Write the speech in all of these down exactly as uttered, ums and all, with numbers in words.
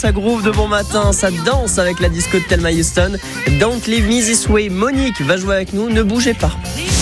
ça groove de bon matin, ça danse avec la disco de Thelma Houston. Don't Leave Me This Way. Monique va jouer avec nous, ne bougez pas.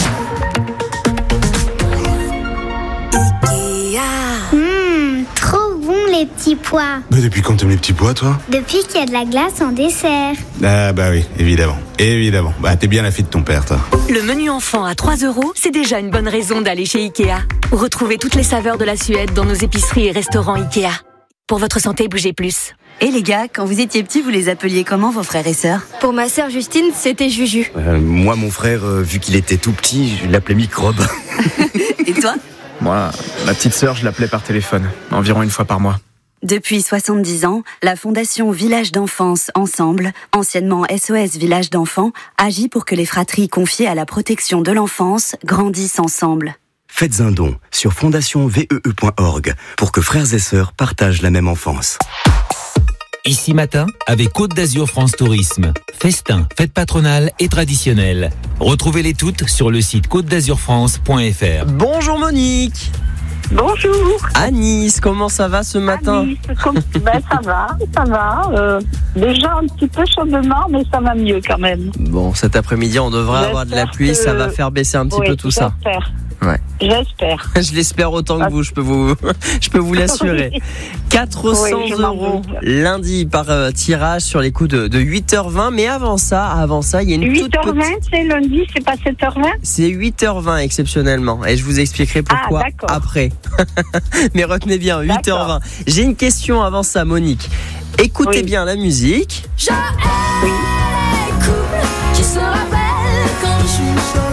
Mmh, trop bon les petits pois. Bah depuis quand t'aimes les petits pois, toi? Depuis qu'il y a de la glace en dessert. Ah bah oui, évidemment, évidemment. Bah t'es bien la fille de ton père, toi. Le menu enfant à trois euros, c'est déjà une bonne raison d'aller chez Ikea. Retrouvez toutes les saveurs de la Suède dans nos épiceries et restaurants Ikea. Pour votre santé, bougez plus. Et les gars, quand vous étiez petits, vous les appeliez comment, vos frères et sœurs? Pour ma sœur Justine, c'était Juju. Euh, moi, mon frère, euh, vu qu'il était tout petit, je l'appelais Microbe. Et toi? Moi, ma petite sœur, je l'appelais par téléphone, environ une fois par mois. Depuis soixante-dix ans, la Fondation Village d'Enfance Ensemble, anciennement S O S Village d'Enfants, agit pour que les fratries confiées à la protection de l'enfance grandissent ensemble. Faites un don sur fondation vee point org pour que frères et sœurs partagent la même enfance. Ici matin, avec Côte d'Azur France Tourisme. Festins, fêtes patronales et traditionnelles. Retrouvez-les toutes sur le site côte d'azur france point f r. Bonjour Monique. Bonjour. À Nice, comment ça va ce matin? À Nice, comme... ben, ça va, ça va. Euh, déjà un petit peu chaudement, mais ça va mieux quand même. Bon, cet après-midi, on devrait avoir de la pluie, que... ça va faire baisser un petit oui, peu tout ça. J'espère. Ouais. J'espère. Je l'espère autant que vous, je peux vous, je peux vous l'assurer. quatre cents oui, euros lundi par euh, tirage sur les coups de, de huit heures vingt. Mais avant ça, avant ça, il y a une huit toute heures vingt, petite... c'est lundi, c'est pas sept heures vingt? C'est huit heures vingt exceptionnellement. Et je vous expliquerai pourquoi ah, après. Mais retenez bien, huit heures vingt. J'ai une question avant ça, Monique. Écoutez oui. bien la musique. Je oui. Cool, qui se rappelle quand je suis chaud.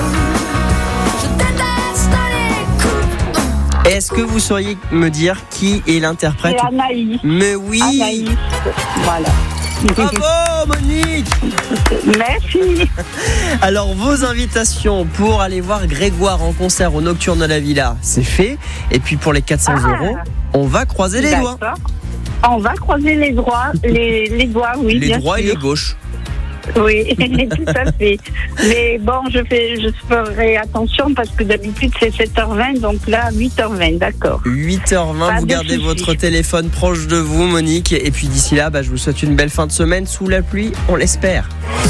Est-ce que vous sauriez me dire qui est l'interprète? C'est Anaïs. Mais oui. Anaïs. Voilà. Bravo Monique. Merci. Alors vos invitations pour aller voir Grégoire en concert au Nocturne de la Villa, c'est fait. Et puis pour les quatre cents ah, euros, on va croiser les doigts. On va croiser les doigts, les, les doigts, oui. Les bien droits sûr. et les gauches. Oui, tout à fait. Mais bon, je fais, je ferai attention parce que d'habitude c'est sept heures vingt, donc là huit heures vingt, d'accord. huit heures vingt, Pas vous gardez soucis. Votre téléphone proche de vous, Monique. Et puis d'ici là, bah, je vous souhaite une belle fin de semaine sous la pluie, on l'espère.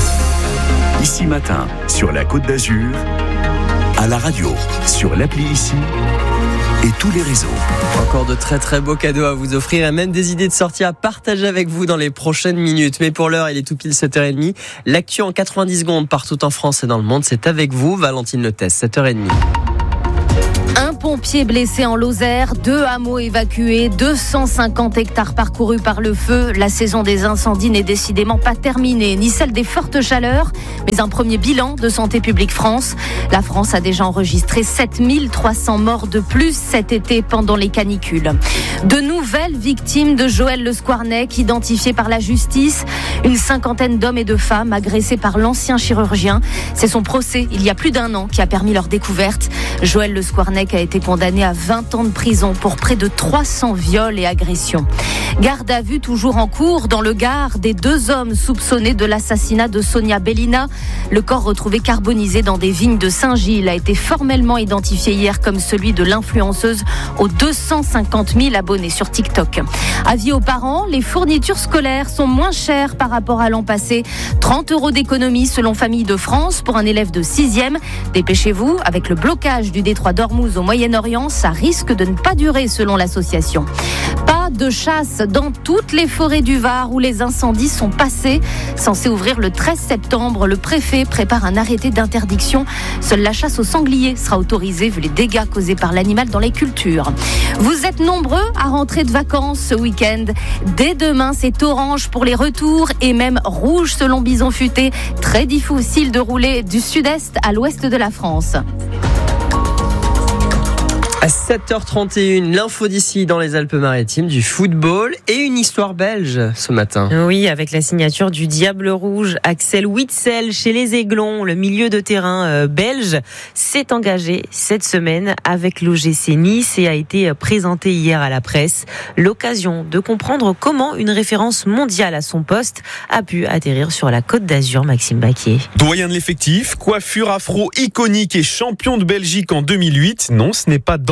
Ici matin, sur la Côte d'Azur, à la radio, sur l'appli Ici et tous les réseaux. Encore de très très beaux cadeaux à vous offrir et même des idées de sortie à partager avec vous dans les prochaines minutes. Mais pour l'heure, il est tout pile sept heures trente. L'actu en quatre-vingt-dix secondes partout en France et dans le monde, c'est avec vous, Valentine Letes, sept heures trente. Un pompier blessé en Lozère, deux hameaux évacués, deux cent cinquante hectares parcourus par le feu. La saison des incendies n'est décidément pas terminée, ni celle des fortes chaleurs, mais un premier bilan de Santé publique France. La France a déjà enregistré sept mille trois cents morts de plus cet été pendant les canicules. De nouvelles victimes de Joël Le Squarnec, identifiées par la justice. Une cinquantaine d'hommes et de femmes agressés par l'ancien chirurgien. C'est son procès, il y a plus d'un an, qui a permis leur découverte. Joël Le Squarnec a été condamné à vingt ans de prison pour près de trois cents viols et agressions. Garde à vue toujours en cours dans le Gard des deux hommes soupçonnés de l'assassinat de Sonia Bellina. Le corps retrouvé carbonisé dans des vignes de Saint-Gilles a été formellement identifié hier comme celui de l'influenceuse aux deux cent cinquante mille abonnés sur TikTok. Avis aux parents, les fournitures scolaires sont moins chères par rapport à l'an passé. trente euros d'économie selon Famille de France pour un élève de sixième. Dépêchez-vous, avec le blocage du détroit d'Ormuz au Moyen-Orient, ça risque de ne pas durer selon l'association. Pas de chasse dans toutes les forêts du Var où les incendies sont passés. Censé ouvrir le treize septembre, le préfet prépare un arrêté d'interdiction. Seule la chasse au sanglier sera autorisée vu les dégâts causés par l'animal dans les cultures. Vous êtes nombreux à rentrer de vacances ce week-end. Dès demain, c'est orange pour les retours et même rouge selon Bison Futé. Très difficile de rouler du sud-est à l'ouest de la France. À sept heures trente et une, l'info d'ici dans les Alpes-Maritimes, du football et une histoire belge ce matin. Oui, avec la signature du Diable Rouge, Axel Witsel chez les Aiglons, le milieu de terrain euh, belge, s'est engagé cette semaine avec l'O G C Nice et a été présenté hier à la presse. L'occasion de comprendre comment une référence mondiale à son poste a pu atterrir sur la Côte d'Azur, Maxime Baquier. Doyen de l'effectif, coiffure afro iconique et champion de Belgique en deux mille huit, non, ce n'est pas dans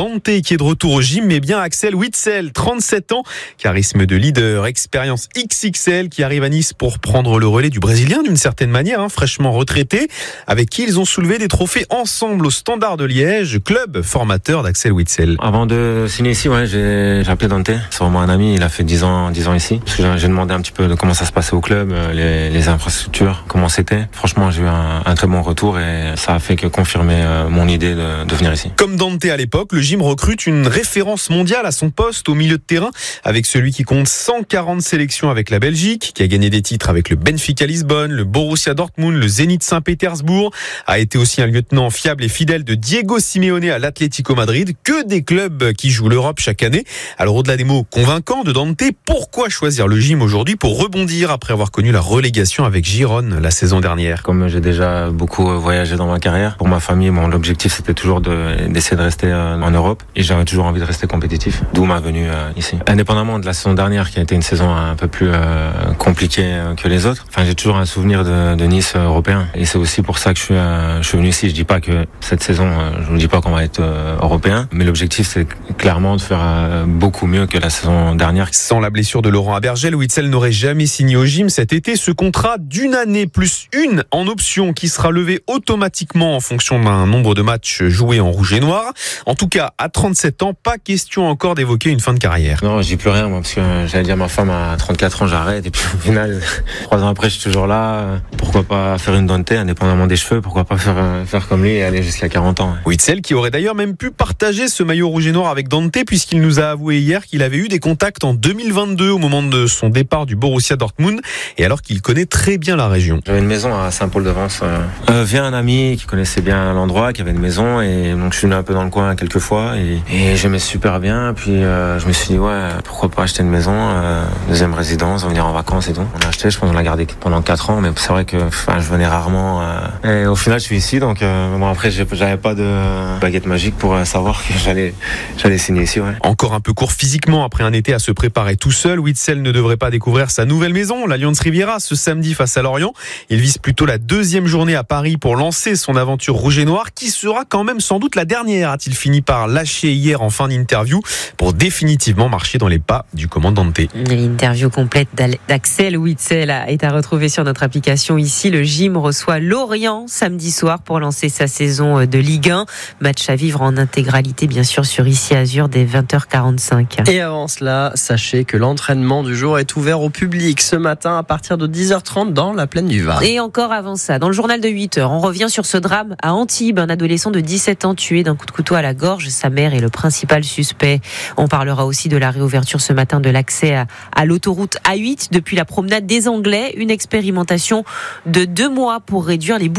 Dante qui est de retour au gym, mais bien Axel Witsel, trente-sept ans, charisme de leader, expérience X X L, qui arrive à Nice pour prendre le relais du Brésilien d'une certaine manière, hein, fraîchement retraité, avec qui ils ont soulevé des trophées ensemble au Standard de Liège, club formateur d'Axel Witsel. Avant de signer ici, ouais, j'ai, j'ai appelé Dante. C'est vraiment un ami, il a fait dix ans, dix ans ici. Parce que j'ai, j'ai demandé un petit peu de comment ça se passait au club, les, les infrastructures, comment c'était. Franchement, j'ai eu un, un très bon retour et ça a fait que confirmer mon idée de, de venir ici. Comme Dante à l'époque, le gym recrute une référence mondiale à son poste au milieu de terrain, avec celui qui compte cent quarante sélections avec la Belgique, qui a gagné des titres avec le Benfica Lisbonne, le Borussia Dortmund, le Zénith Saint-Pétersbourg, a été aussi un lieutenant fiable et fidèle de Diego Simeone à l'Atlético Madrid, que des clubs qui jouent l'Europe chaque année. Alors au-delà des mots convaincants de Dante, pourquoi choisir le gym aujourd'hui pour rebondir après avoir connu la relégation avec Gérone la saison dernière? Comme j'ai déjà beaucoup voyagé dans ma carrière, pour ma famille, bon, l'objectif c'était toujours de, d'essayer de rester en Europe et j'avais toujours envie de rester compétitif, d'où ma venue ici. Indépendamment de la saison dernière qui a été une saison un peu plus euh, compliquée que les autres, enfin j'ai toujours un souvenir de, de Nice européen et c'est aussi pour ça que je suis, euh, je suis venu ici. Je dis pas que cette saison, euh, je ne dis pas qu'on va être euh, européen, mais l'objectif c'est clairement de faire euh, beaucoup mieux que la saison dernière. Sans la blessure de Laurent Abergel, Witsel n'aurait jamais signé au gym cet été. Ce contrat d'une année plus une en option qui sera levé automatiquement en fonction d'un nombre de matchs joués en rouge et noir. En tout cas, à trente-sept ans, pas question encore d'évoquer une fin de carrière. Non, je dis plus rien moi, parce que j'allais dire à ma femme à trente-quatre ans j'arrête et puis au final, trois ans après je suis toujours là. Pourquoi pas faire une Dante indépendamment des cheveux, pourquoi pas faire, faire comme lui et aller jusqu'à quarante ans. Witsel qui aurait d'ailleurs même pu partager ce maillot rouge et noir avec Dante puisqu'il nous a avoué hier qu'il avait eu des contacts en deux mille vingt-deux au moment de son départ du Borussia Dortmund et alors qu'il connaît très bien la région. J'avais une maison à Saint-Paul-de-Vence. Euh, via un ami qui connaissait bien l'endroit, qui avait une maison et donc je suis venu un peu dans le coin quelques fois et, et j'aimais super bien. Puis euh, je me suis dit ouais, pourquoi pas acheter une maison, euh, deuxième résidence, venir en vacances et tout. On a acheté, je pense qu'on l'a gardé pendant quatre ans, mais c'est vrai que enfin, je venais rarement. Euh, et au final, je suis ici, donc euh, bon après j'avais pas de baguette magique pour savoir que j'allais j'allais signer ici. Ouais. Encore un peu court physiquement après un été à se préparer tout seul, Witsel ne devrait pas découvrir sa nouvelle maison, l'Allianz Riviera, ce samedi face à Lorient. Il vise plutôt la deuxième journée à Paris pour lancer son aventure rouge et noir, qui sera quand même sans doute la dernière, a-t-il fini par lâcher hier en fin d'interview, pour définitivement marcher dans les pas du commandant Dante. L'interview complète d'Axel Witsel est à retrouver sur notre application ici. Le gym reçoit Lorient samedi soir pour lancer sa saison de Ligue un. Match à vivre en intégralité, bien sûr, sur Ici Azur dès vingt heures quarante-cinq. Et avant cela, sachez que l'entraînement du jour est ouvert au public ce matin à partir de dix heures trente dans la plaine du Var. Et encore avant ça, dans le journal de huit heures, on revient sur ce drame à Antibes. Un adolescent de dix-sept ans tué d'un coup de couteau à la gorge. Sa mère est le principal suspect. On parlera aussi de la réouverture ce matin de l'accès à, à l'autoroute A huit depuis la promenade des Anglais. Une expérimentation de deux mois pour réduire les